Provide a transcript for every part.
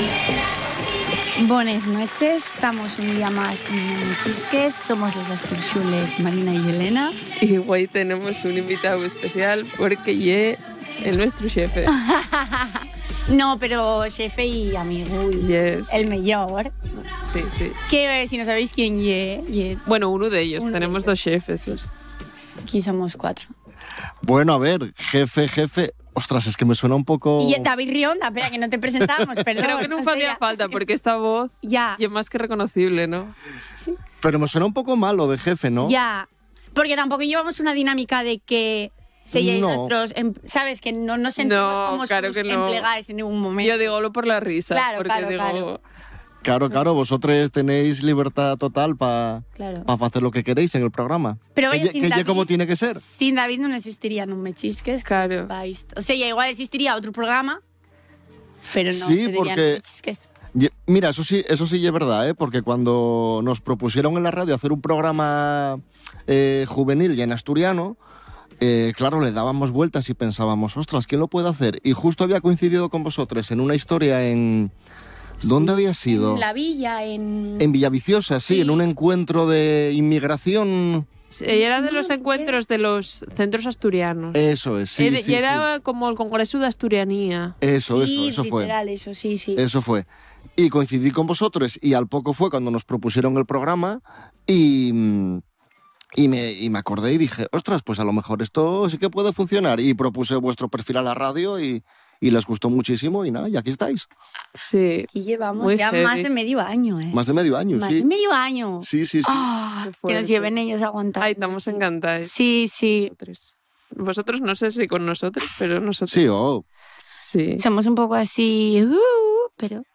Buenas noches, estamos un día más en Michisques, somos los Asturxules, Marina y Elena. Y hoy tenemos un invitado especial porque ye el nuestro jefe. No, pero jefe y amigo, y Yes. el mejor. Sí, sí. Que si no sabéis quién ye, Bueno, uno de ellos, Uno tenemos de dos jefes. aquí somos 4. Bueno, a ver, jefe. Ostras, es que me suena un poco... Y David Rionda, espera, que no te presentamos, perdón. Creo que no o sea, hacía falta porque esta voz Ya, es más que reconocible, ¿no? Pero me suena un poco malo de jefe, ¿no? ya. Porque tampoco llevamos una dinámica de que selléis No. nuestros... sabes, que no nos sentimos No, como claro sus que no. empleados en ningún momento. Yo digo lo por la risa. Claro, porque claro, digo, claro. Claro, vosotros tenéis libertad total para Claro. hacer lo que queréis en el programa. Pero oye, que sin ye David- como tiene que ser. Sin David no existiría un Mechisques. Claro. O sea, ya igual existiría otro programa, pero no Sí, se diría porque- Mechisques. Mira, eso sí es verdad, ¿eh? Porque cuando nos propusieron en la radio hacer un programa juvenil y en asturiano, claro, le dábamos vueltas y pensábamos, ostras, ¿quién lo puede hacer? Y justo había coincidido con vosotros en una historia en... ¿Dónde había sido? En la villa, en... En Villaviciosa, sí, Sí. en un encuentro de inmigración. sí, era de los encuentros de los centros asturianos. Eso es, sí, y sí, era como el Congreso de Asturianía. Eso fue. literal, eso, sí. Eso fue. Y coincidí con vosotros y al poco fue cuando nos propusieron el programa y me acordé y dije, ostras, pues a lo mejor esto sí que puede funcionar. Y propuse vuestro perfil a la radio y les gustó muchísimo y nada, y aquí estáis. Sí. Aquí llevamos Muy ya heavy. más de medio año, ¿eh? Más de medio año, Más sí. de medio año. Sí. Ah, Qué que fuerte. nos lleven ellos a aguantar. Ay, estamos encantados. Sí. Vosotros no sé si con nosotros, pero nosotros Sí, oh. sí. Somos un poco así, pero...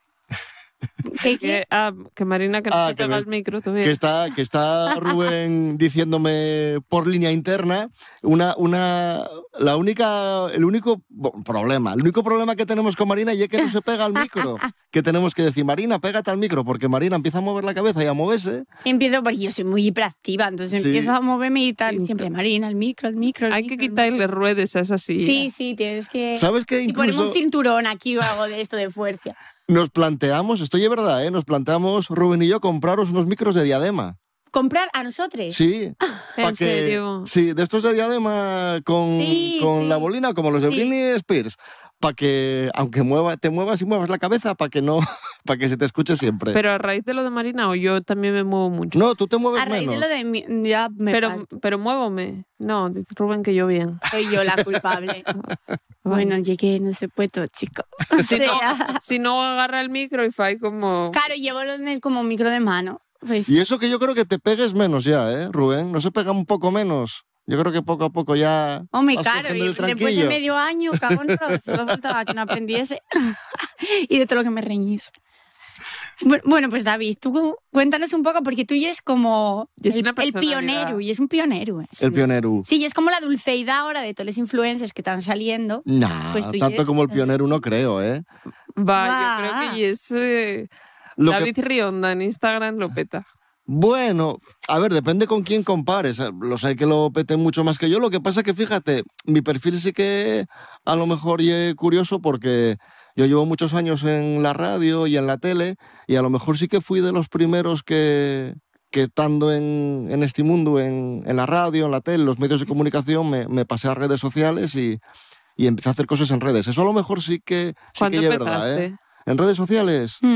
Que Marina que no Ah, se que pega me- el micro todavía. Que está Rubén diciéndome por línea interna el único problema que tenemos con Marina y es que no se pega al micro. Que tenemos que decir, Marina, pégate al micro, porque Marina empieza a mover la cabeza y a moverse. Empiezo porque yo soy muy hiperactiva, entonces Sí. empiezo a moverme y tal. Sí. Siempre, Marina, el micro. Hay que quitarle ruedas a esa silla. Sí, tienes que... ¿Sabes qué? Y ponemos Incluso un cinturón aquí o algo de esto de fuerza. nos planteamos, esto es verdad, ¿eh? Nos planteamos, Rubén y yo, compraros unos micros de diadema. ¿Comprar a nosotros? Sí. ¿En serio? Sí, de estos de diadema con Sí. la bolina, como los de Sí. Britney Spears. Para que, aunque te muevas y muevas la cabeza, para que no, para que se te escuche siempre. Pero a raíz de lo de Marina o yo también me muevo mucho. No, tú te mueves A raíz menos. de lo de ya me parto. Pero muévome. No, dice Rubén que yo bien. Soy yo la culpable. Bueno, llegué, no se puede todo, chico. O Si no, sea, si no agarra el micro y fai como... claro, llevo como micro de mano. Pues, Y eso que yo creo que te pegues menos ya, ¿eh, Rubén? ¿No se pega un poco menos? Yo creo que poco a poco ya hombre, vas claro, cogiendo y el después de tranquillo. medio año, cagón, solo faltaba que no aprendiese. Y de todo lo que me reñís. Bueno, pues David, tú cuéntanos un poco, porque tú ya es como Y es una el personalidad. pionero, y es un pionero. ¿Eh? El pionero. Sí, y es como la dulceidad ahora de todos los influencers que están saliendo. Nah, Pues tú tanto yes. como el pionero no creo, ¿eh? Va, Va. yo creo que es... Lo que- David Rionda en Instagram lo peta. Bueno, a ver, depende con quién compares. Los hay que lo peten mucho más que yo. Lo que pasa que, fíjate, mi perfil sí que a lo mejor es curioso porque yo llevo muchos años en la radio y en la tele y a lo mejor sí que fui de los primeros que estando en este mundo, en la radio, en la tele, en los medios de comunicación, me pasé a redes sociales y empecé a hacer cosas en redes. Eso a lo mejor sí que ¿Cuándo es empezaste? verdad, ¿eh? En redes sociales,